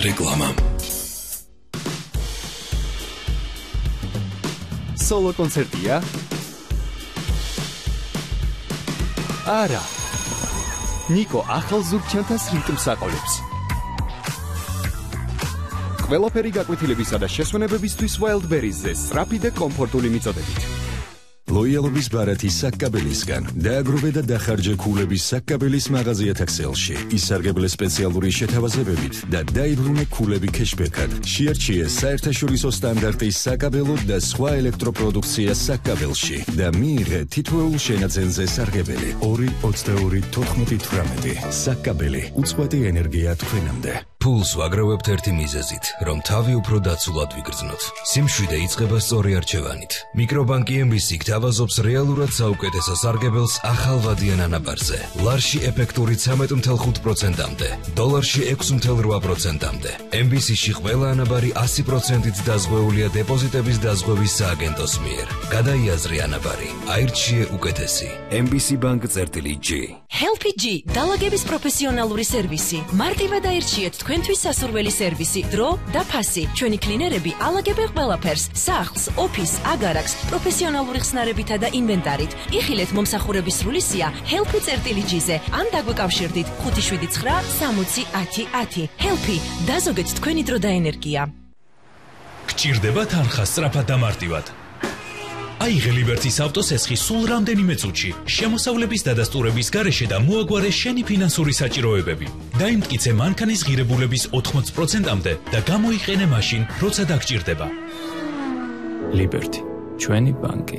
რეკლამა. სოლო კონცერტია? არა. ნიკო ახალ ზურგჩანთას რიტმს აყოლებს. ყველაფერი გაკვეთილებისა და შესვენებებისთვის Wildberries-ზე სწრაფი და კომფორტული მიწოდებით. ლოიალობის ბარათი საკკაბელისგან დააგროვე და დახარჯე ქულების საკკაბელის მაღაზიათა ქსელში. ისარგებლე სპეციალური შეთავაზებებით და დაიბრუნე ქულები ქეშბექად. შეარჩიე საერთაშორისო სტანდარტის საკაბელო და სხვა ელექტროპროდუქცია საკკაბელში და მიიღე თითოეულ შენაძენზე სარგებელი 2-22-14-18. საკკაბელი უწყვეტი ენერგია თქვენამდე. ფულს ვაგროვებთ ერთი მიზეზით, რომ თავი უფრო დაცულად ვიგრძნოთ. სიმშვიდე იწყება სწორი არჩევანით. მიკრობანკი MBC გთავაზობს რეალურად საუკეთესო სარგებელს ახალ ვადიან ანაბარზე. ლარში ეფექტური 13.5%-მდე, დოლარში 6.8%-მდე. MBC-ში ყველა ანაბარი 100%-ით დაზღვეულია დეპოზიტების დაზღვევის სააგენტოს მიერ. გადაიაზრე ანაბარი, აირჩიე უკეთესი. MBC Bank-G. HelpG დალაგების პროფესიონალური სერვისი. მარტივად აირჩიეთ თქვენთვის სასურველი სერვისი, დრო და ფასი. ჩვენი კლინერები ალაგებენ ყველაფერს: სახლს, ოფისს, აგარაკს, პროფესიონალური ხსნარებითა და ინვენტარით. იხილეთ მომსახურების სრული სია HelpG-ზე. ან დაგვეკავშირდით 579 60 10 10. HelpG დაზოგეთ თქვენი დრო და ენერგია. გჭირდება თანხა სწრაფად და მარტივად. აიღე ლიბერტის ავტოსესხი სულ რამდენიმე წუთში, შემოსავლების დადასტურების გარეშე და მოაგვარე შენი ფინანსური საჭიროებები. დაიმტკიცე მანქანის ღირებულების 80%-მდე და გამოიყენე მაშინ, როცა დაგჭირდება. ლიბერტი, ჩვენი ბანკი.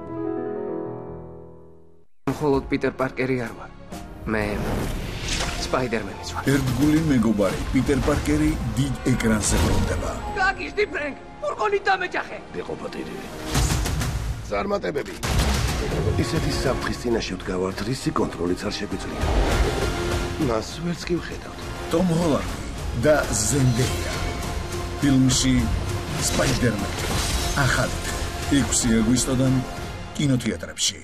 მხოლოდ პიტერ პარკერი არ ვარ. მე სპაიდერმენიც ვარ. ერთგული მეგობარი პიტერ პარკერი დიდ ეკრანზე ბრუნდება. გაგიჟდი ფრენკ, ფურგონით დამეჯახე. გეყოფატირი. ზარმატებები. ისეთი საფრთხის წინაშე ვდგავართ, რისი კონტროლიც არ შეგვიძლია. მას ვერც კი ვხედავთ. ტომ ჰოლანდი და ზენდეია. ფილმში სპაიდერმენი. ახალით 6 აგვისტოდან კინოთეატრებში.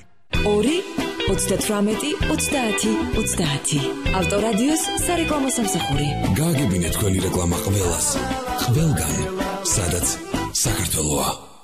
2-18-30-30. ავტორადიოს სარეკლამო სამსახური. გააგებინე თქვენი რეკლამა ყველას. ყველგან, სადაც საქართველოა.